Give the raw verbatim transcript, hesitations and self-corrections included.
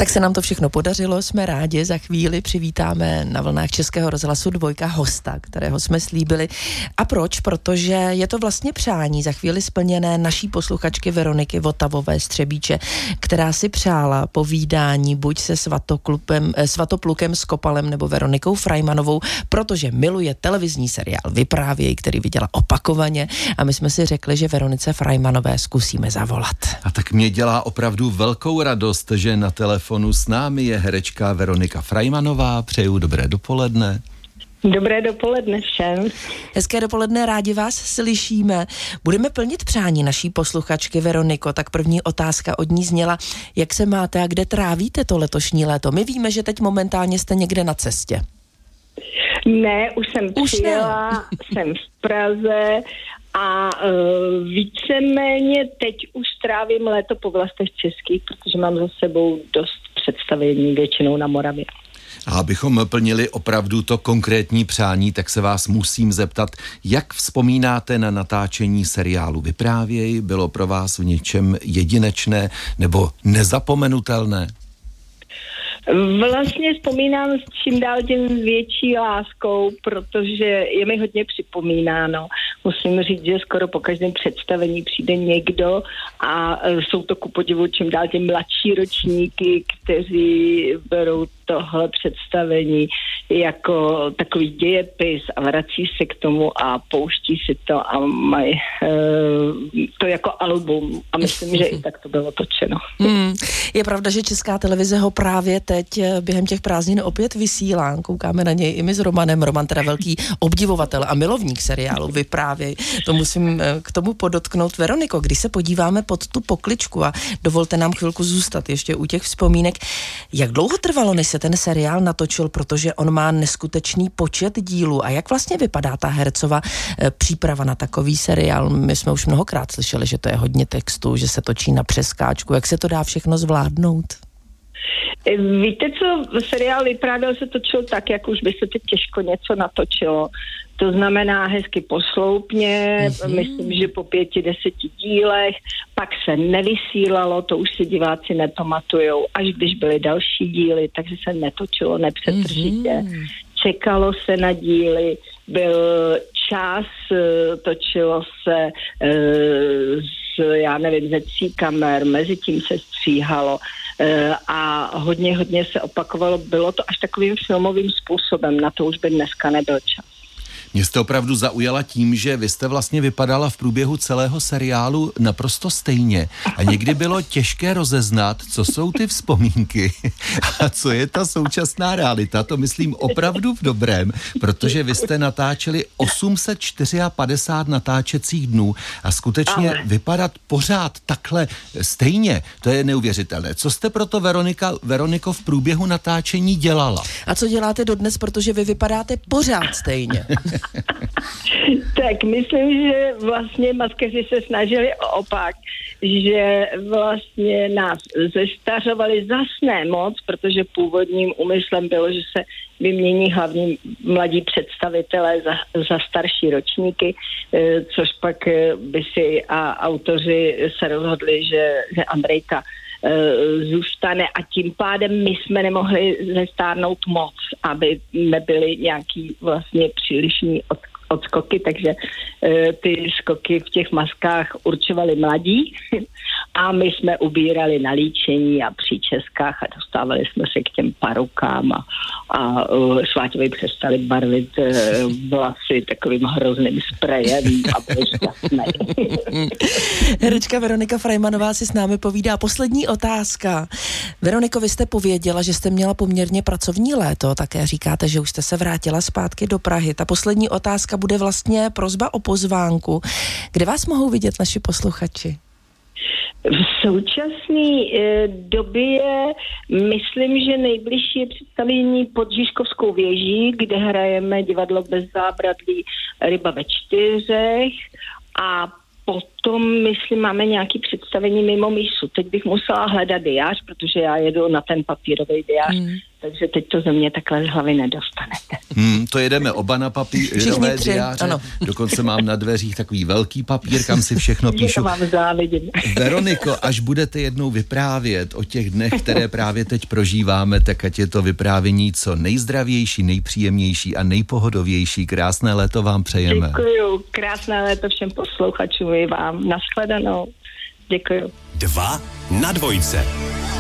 Tak se nám to všechno podařilo, jsme rádi. Za chvíli přivítáme na vlnách Českého rozhlasu Dvojka hosta, kterého jsme slíbili. A proč? Protože je to vlastně přání za chvíli splněné naší posluchačky Veroniky Votavové z Třebíče, která si přála povídání buď se Svatoklupem, Svatoplukem Skopalem nebo Veronikou Freimanovou, protože miluje televizní seriál Vyprávěj, který viděla opakovaně, a my jsme si řekli, že Veronice Freimanové zkusíme zavolat. A tak mě dělá opravdu velkou radost, že na telefonu s námi je herečka Veronika Freimanová. Přeju dobré dopoledne. Dobré dopoledne všem. Hezké dopoledne, rádi vás slyšíme. Budeme plnit přání naší posluchačky Veroniko, tak první otázka od ní zněla, jak se máte a kde trávíte to letošní léto? My víme, že teď momentálně jste někde na cestě. Ne, už jsem už přijela, ne. jsem v Praze a uh, víceméně teď už trávím léto po vlastech českých, protože mám za sebou dost představení většinou na Moravě. A abychom plnili opravdu to konkrétní přání, tak se vás musím zeptat, jak vzpomínáte na natáčení seriálu Vyprávěj? Bylo pro vás v něčem jedinečné nebo nezapomenutelné? Vlastně vzpomínám s čím dál tím větší láskou, protože je mi hodně připomínáno. Musím říct, že skoro po každém představení přijde někdo a jsou to ku podivu čím dál tím mladší ročníky, kteří berou tohle představení jako takový dějepis a vrací se k tomu a pouští si to a mají uh, to jako album a myslím, že i tak to bylo točeno. Hmm. Je pravda, že Česká televize ho právě teď během těch prázdnin opět vysílá. Koukáme na něj i my s Romanem. Roman teda velký obdivovatel a milovník seriálu Vyprávěj. To musím k tomu podotknout. Veroniko, když se podíváme pod tu pokličku a dovolte nám chvilku zůstat ještě u těch vzpomínek, jak dlouho trvalo, než se ten seriál natočil, protože on má neskutečný počet dílů a jak vlastně vypadá ta hercova příprava na takový seriál? My jsme už mnohokrát slyšeli, že to je hodně textu, že se točí na přeskáčku. Jak se to dá všechno zvládnout? Víte co, seriál Vyprávěl se točil tak, jak už by se teď těžko něco natočilo. To znamená hezky posloupně, mm-hmm. myslím, že po pěti, deseti dílech, pak se nevysílalo, to už si diváci nepamatujou, až když byly další díly, takže se netočilo nepřetržitě. Mm-hmm. Čekalo se na díly, byl čas, točilo se z, já nevím, ze tří kamer, mezi tím se stříhalo a hodně, hodně se opakovalo. Bylo to až takovým filmovým způsobem, na to už by dneska nebyl čas. Mě jste opravdu zaujala tím, že vy jste vlastně vypadala v průběhu celého seriálu naprosto stejně a někdy bylo těžké rozeznat, co jsou ty vzpomínky a co je ta současná realita. To myslím opravdu v dobrém, protože vy jste natáčeli osm set padesát čtyři natáčecích dnů a skutečně Ale. vypadat pořád takhle stejně, to je neuvěřitelné. Co jste proto, Veronika, Veroniko, v průběhu natáčení dělala? A co děláte dodnes, protože vy vypadáte pořád stejně? Tak myslím, že vlastně maskaři se snažili o opak, že vlastně nás zestařovali zas ne moc, protože původním úmyslem bylo, že se vymění hlavní mladí představitelé za, za starší ročníky, což pak by si a autoři se rozhodli, že, že Andrejka zůstane a tím pádem my jsme nemohli zestárnout moc, aby nebyly nějaký vlastně přílišní od, odskoky, takže e, ty skoky v těch maskách určovali mladí a my jsme ubírali na líčení a příčeskách a dostávali jsme se k těm parukám a, a uh, Šváťovi přestali barvit uh, vlasy takovým hrozným sprejem a byl šťastný. Herečka Veronika Freimanová si s námi povídá. Poslední otázka. Veroniko, vy jste pověděla, že jste měla poměrně pracovní léto, také říkáte, že už jste se vrátila zpátky do Prahy. Ta poslední otázka bude vlastně prosba o pozvánku. Kde vás mohou vidět naši posluchači? V současné e, době myslím, že nejbližší je představení pod Žižkovskou věží, kde hrajeme divadlo bez zábradlí Ryba ve čtyřech a potom, myslím, máme nějaké představení mimo mísu. Teď bych musela hledat diář, protože já jedu na ten papírový diář, mm. takže teď to ze mě takhle z hlavy nedostanete. Hmm, to jedeme oba na papírové diáře. Ano. Dokonce mám na dveřích takový velký papír, kam si všechno píšu. To vám závidím. Veroniko, až budete jednou vyprávět o těch dnech, které právě teď prožíváme, tak ať je to vyprávění co nejzdravější, nejpříjemnější a nejpohodovější. Krásné léto vám přejeme. Děkuju. Krásné léto všem posluchačům i vám. Nashledanou. Děkuju. Dva na dvojce.